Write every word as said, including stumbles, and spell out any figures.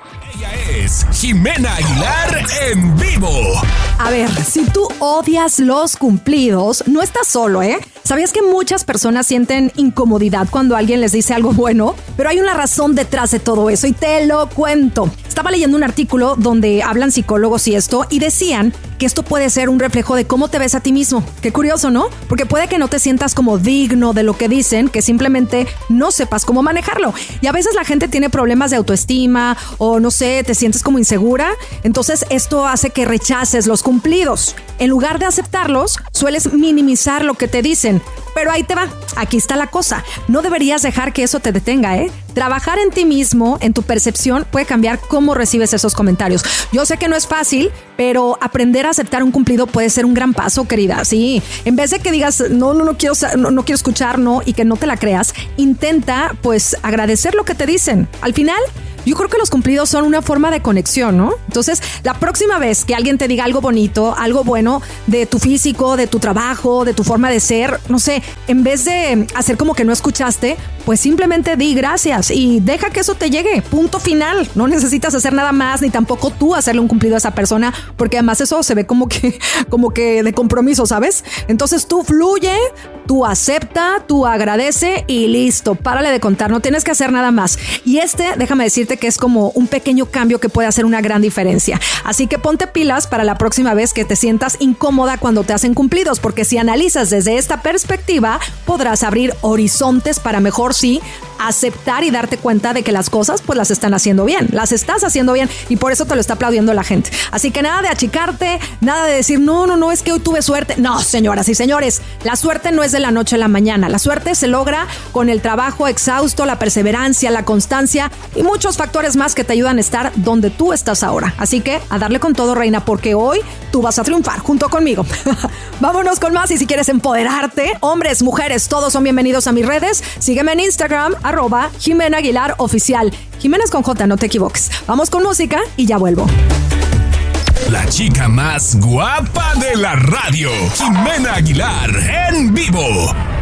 Ella es Jimena Aguilar en vivo. A ver, si tú odias los cumplidos, no estás solo, ¿eh? ¿Sabías que muchas personas sienten incomodidad cuando alguien les dice algo bueno? Pero hay una razón detrás de todo eso y te lo cuento. Estaba leyendo un artículo donde hablan psicólogos y esto, y decían que esto puede ser un reflejo de cómo te ves a ti mismo. Qué curioso, ¿no? Porque puede que no te sientas como digno de lo que dicen, que simplemente no sepas cómo manejarlo. Y a veces la gente tiene problemas de autoestima o no sé, te sientes como insegura. Entonces esto hace que rechaces los cumplidos. En lugar de aceptarlos, sueles minimizar lo que te dicen. Pero ahí te va, aquí está la cosa. No deberías dejar que eso te detenga, ¿eh? Trabajar en ti mismo, en tu percepción, puede cambiar cómo recibes esos comentarios. Yo sé que no es fácil, pero aprender a aceptar un cumplido puede ser un gran paso, querida. Sí, en vez de que digas, no, no, no quiero, no, no quiero escuchar, no, y que no te la creas, intenta, pues, agradecer lo que te dicen. Al final, yo creo que los cumplidos son una forma de conexión, ¿no? Entonces, la próxima vez que alguien te diga algo bonito, algo bueno de tu físico, de tu trabajo, de tu forma de ser, no sé, en vez de hacer como que no escuchaste, pues simplemente di gracias y deja que eso te llegue. Punto final. No necesitas hacer nada más, ni tampoco tú hacerle un cumplido a esa persona, porque además eso se ve como que, como que de compromiso, ¿sabes? Entonces tú fluye, tú acepta, tú agradece y listo. Párale de contar, no tienes que hacer nada más. Y este, déjame decirte que es como un pequeño cambio que puede hacer una gran diferencia. Así que ponte pilas para la próxima vez que te sientas incómoda cuando te hacen cumplidos, porque si analizas desde esta perspectiva, podrás abrir horizontes para mejor sí aceptar y darte cuenta de que las cosas pues las están haciendo bien, las estás haciendo bien y por eso te lo está aplaudiendo la gente. Así que nada de achicarte, nada de decir no, no, no, es que hoy tuve suerte. No, señoras y señores, la suerte no es de la noche a la mañana. La suerte se logra con el trabajo exhausto, la perseverancia, la constancia y muchos factores más que te ayudan a estar donde tú estás ahora. Así que a darle con todo, reina, porque hoy tú vas a triunfar junto conmigo. Vámonos con más y si quieres empoderarte, hombres, mujeres, todos son bienvenidos a mis redes. Sígueme en Instagram, arroba Jimena Aguilar Oficial. Jiménez con J, no te equivoques. Vamos con música y ya vuelvo. La chica más guapa de la radio, Jimena Aguilar en vivo.